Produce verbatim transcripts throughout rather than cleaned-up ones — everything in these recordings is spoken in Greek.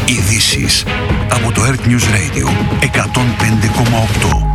Ειδήσεις από το Earth News Radio εκατόν πέντε κόμμα οκτώ.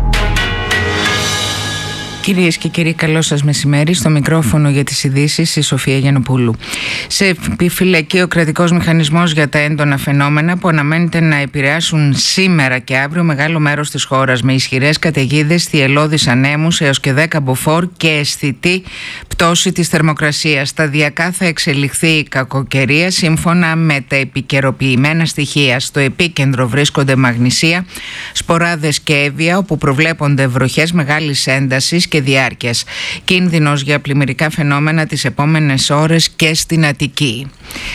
Κυρίες και κύριοι, καλό σας μεσημέρι. Στο μικρόφωνο για τις ειδήσεις η Σοφία Γιαννοπούλου. Σε επιφυλακή ο κρατικός μηχανισμός για τα έντονα φαινόμενα που αναμένεται να επηρεάσουν σήμερα και αύριο μεγάλο μέρος της χώρας, με ισχυρές καταιγίδες, θυελλώδεις ανέμους έως και δέκα μποφόρ και αισθητή πτώση της θερμοκρασίας. Σταδιακά θα εξελιχθεί η κακοκαιρία σύμφωνα με τα επικαιροποιημένα στοιχεία. Στο επίκεντρο βρίσκονται Μαγνησία, Σποράδες και Εύβοια, όπου προβλέπονται βροχές μεγάλης έντασης και διάρκειας. Κίνδυνος για πλημμυρικά φαινόμενα τις επόμενες ώρες και στην Αττική.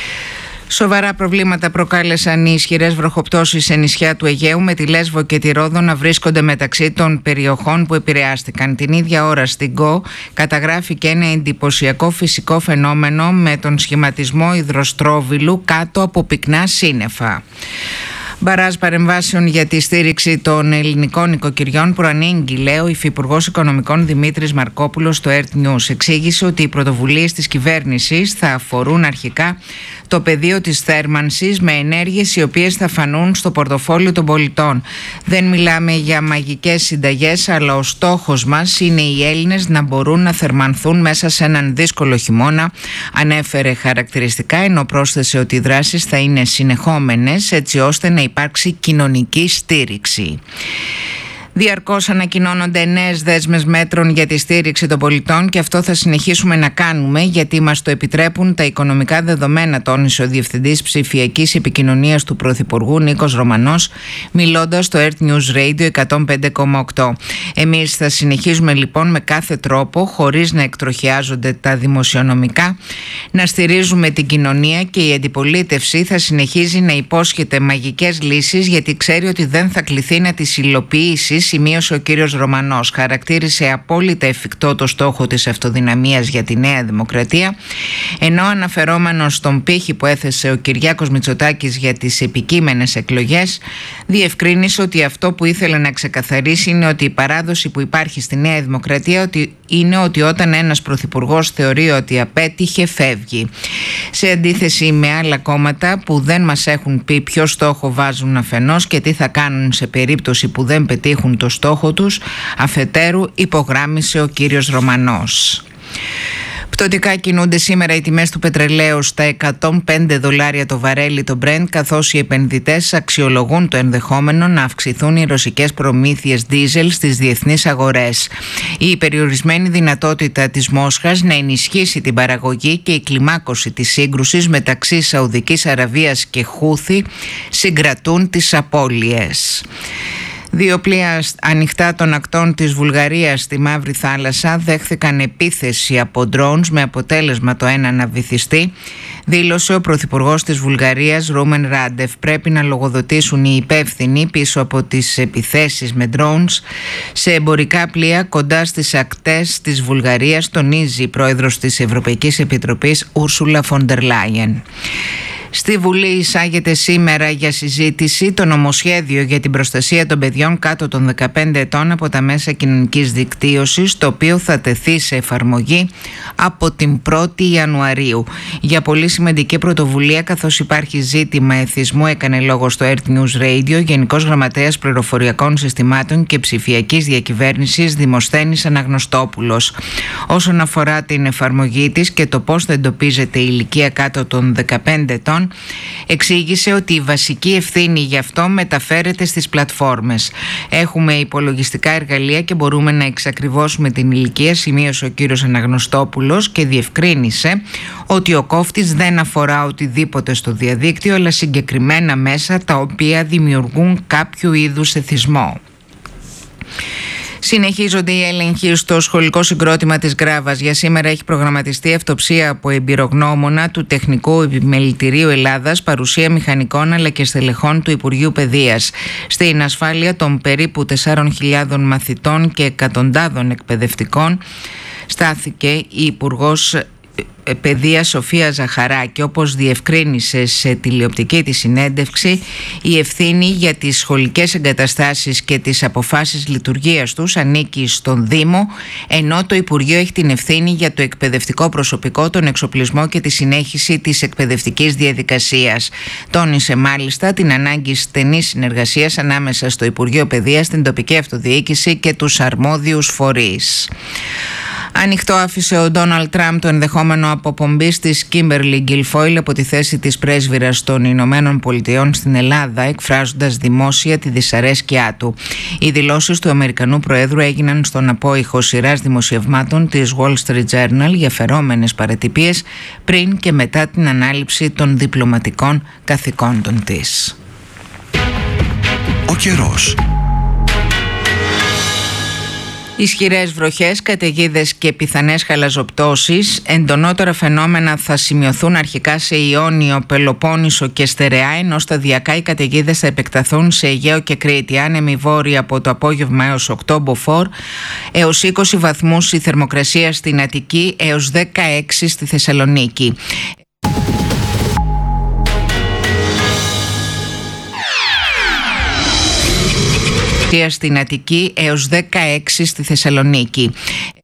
Σοβαρά προβλήματα προκάλεσαν οι ισχυρές βροχοπτώσεις σε νησιά του Αιγαίου, με τη Λέσβο και τη Ρόδο να βρίσκονται μεταξύ των περιοχών που επηρεάστηκαν. Την ίδια ώρα στην Γκο καταγράφηκε ένα εντυπωσιακό φυσικό φαινόμενο με τον σχηματισμό υδροστρόβιλου κάτω από πυκνά σύννεφα. Μπαράζ παρεμβάσεων για τη στήριξη των ελληνικών οικοκυριών προανήγγειλε ο Υφυπουργός Οικονομικών Δημήτρης Μαρκόπουλος στο Earth News. Εξήγησε ότι οι πρωτοβουλίες της κυβέρνησης θα αφορούν αρχικά το πεδίο της θέρμανσης, με ενέργειες οι οποίες θα φανούν στο πορτοφόλι των πολιτών. Δεν μιλάμε για μαγικές συνταγές, αλλά ο στόχος μας είναι οι Έλληνες να μπορούν να θερμανθούν μέσα σε έναν δύσκολο χειμώνα, ανέφερε χαρακτηριστικά, ενώ πρόσθεσε ότι οι δράσεις θα είναι συνεχόμενες έτσι ώστε να υπάρξει κοινωνική στήριξη. Διαρκώς ανακοινώνονται νέες δέσμες μέτρων για τη στήριξη των πολιτών και αυτό θα συνεχίσουμε να κάνουμε, γιατί μας το επιτρέπουν τα οικονομικά δεδομένα, τόνισε ο Διευθυντής Ψηφιακής Επικοινωνίας του Πρωθυπουργού Νίκος Ρωμανός, μιλώντας στο Earth News Radio εκατόν πέντε κόμμα οκτώ. Εμείς θα συνεχίζουμε λοιπόν με κάθε τρόπο, χωρίς να εκτροχιάζονται τα δημοσιονομικά, να στηρίζουμε την κοινωνία, και η αντιπολίτευση θα συνεχίζει να υπόσχεται μαγικές λύσεις, γιατί ξέρει ότι δεν θα κληθεί να τις υλοποιήσει, σημείωσε ο κύριος Ρωμανός. Χαρακτήρισε απόλυτα εφικτό το στόχο της αυτοδυναμίας για τη Νέα Δημοκρατία, ενώ αναφερόμενος στον πύχη που έθεσε ο Κυριάκος Μητσοτάκης για τις επικείμενες εκλογές, διευκρίνησε ότι αυτό που ήθελε να ξεκαθαρίσει είναι ότι η παράδοση που υπάρχει στη Νέα Δημοκρατία ότι είναι ότι όταν ένας πρωθυπουργός θεωρεί ότι απέτυχε, φεύγει. Σε αντίθεση με άλλα κόμματα που δεν μας έχουν πει ποιο στόχο βάζουν αφενός και τι θα κάνουν σε περίπτωση που δεν πετύχουν το στόχο τους, αφετέρου, υπογράμμισε ο κύριος Ρωμανός. Πτωτικά κινούνται σήμερα οι τιμές του πετρελαίου στα εκατόν πέντε δολάρια το βαρέλι το Brent, καθώς οι επενδυτές αξιολογούν το ενδεχόμενο να αυξηθούν οι ρωσικές προμήθειες δίζελ στις διεθνείς αγορές. Η περιορισμένη δυνατότητα της Μόσχας να ενισχύσει την παραγωγή και η κλιμάκωση της σύγκρουσης μεταξύ Σαουδικής Αραβίας και Χούθη συγκρατούν τις απώλειες. Δύο πλοία ανοιχτά των ακτών της Βουλγαρίας στη Μαύρη Θάλασσα δέχθηκαν επίθεση από drones, με αποτέλεσμα το ένα να βυθιστεί, δήλωσε ο Πρωθυπουργός της Βουλγαρίας Ρούμεν Ράντεφ. Πρέπει να λογοδοτήσουν οι υπεύθυνοι πίσω από τις επιθέσεις με drones σε εμπορικά πλοία κοντά στις ακτές της Βουλγαρίας, τονίζει η πρόεδρος της Ευρωπαϊκής Επιτροπής Ούρσουλα φον ντερ Λάιεν. Στη Βουλή εισάγεται σήμερα για συζήτηση το νομοσχέδιο για την προστασία των παιδιών κάτω των δεκαπέντε ετών από τα μέσα κοινωνικής δικτύωσης, το οποίο θα τεθεί σε εφαρμογή από την πρώτη Ιανουαρίου. Για πολύ σημαντική πρωτοβουλία, καθώς υπάρχει ζήτημα εθισμού, έκανε λόγο στο Earth News Radio Γενικός Γραμματέας Πληροφοριακών Συστημάτων και Ψηφιακής Διακυβέρνησης Δημοσθένης Αναγνωστόπουλος. Όσον αφορά την εφαρμογή της και το πώς θα εντοπίζεται η ηλικία κάτω των δεκαπέντε ετών, εξήγησε ότι η βασική ευθύνη γι' αυτό μεταφέρεται στις πλατφόρμες. Έχουμε υπολογιστικά εργαλεία και μπορούμε να εξακριβώσουμε την ηλικία, σημείωσε ο κύριος Αναγνωστόπουλος, και διευκρίνησε ότι ο κόφτης δεν αφορά οτιδήποτε στο διαδίκτυο, αλλά συγκεκριμένα μέσα τα οποία δημιουργούν κάποιο είδους εθισμό. Συνεχίζονται οι έλεγχοι στο σχολικό συγκρότημα της Γκράβας. Για σήμερα έχει προγραμματιστεί αυτοψία από εμπειρογνώμονα του Τεχνικού Επιμελητηρίου Ελλάδας, παρουσία μηχανικών αλλά και στελεχών του Υπουργείου Παιδείας. Στην ασφάλεια των περίπου τεσσάρων χιλιάδων μαθητών και εκατοντάδων εκπαιδευτικών στάθηκε η Υπουργός Παιδείας Σοφία Ζαχαράκη, όπως διευκρίνησε σε τηλεοπτική τη συνέντευξη, η ευθύνη για τις σχολικές εγκαταστάσεις και τις αποφάσεις λειτουργίας τους ανήκει στον Δήμο, ενώ το Υπουργείο έχει την ευθύνη για το εκπαιδευτικό προσωπικό, τον εξοπλισμό και τη συνέχιση της εκπαιδευτικής διαδικασίας. Τόνισε μάλιστα την ανάγκη στενής συνεργασίας ανάμεσα στο Υπουργείο Παιδείας, την τοπική αυτοδιοίκηση και τους αρμόδιους φορείς. Ανοιχτό άφησε ο Ντόναλντ Τραμπ το ενδεχόμενο αποπομπής της Κίμπερλι Γκιλφόιλ από τη θέση της πρέσβυρας των Ηνωμένων Πολιτειών στην Ελλάδα, εκφράζοντας δημόσια τη δυσαρέσκειά του. Οι δηλώσεις του Αμερικανού Προέδρου έγιναν στον απόϊχο σειράς δημοσιευμάτων της Wall Street Journal για φερόμενες παρατυπίες πριν και μετά την ανάληψη των διπλωματικών καθηκόντων της. Ο καιρός. Ισχυρές βροχές, καταιγίδες και πιθανές χαλαζοπτώσεις. Εντονότερα φαινόμενα θα σημειωθούν αρχικά σε Ιόνιο, Πελοπόννησο και Στερεά, ενώ σταδιακά οι καταιγίδες θα επεκταθούν σε Αιγαίο και Κρήτη. Άνεμοι βόρειοι από το απόγευμα έως οκτώ μποφόρ, έως είκοσι βαθμούς η θερμοκρασία στην Αττική, έως δεκαέξι στη Θεσσαλονίκη. Στην Αττική έως δεκαέξι στη Θεσσαλονίκη.